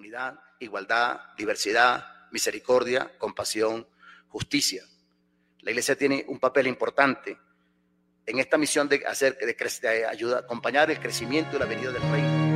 comunidad, igualdad, diversidad, misericordia, compasión, justicia. La Iglesia tiene un papel importante en esta misión de acompañar el crecimiento y la venida del reino.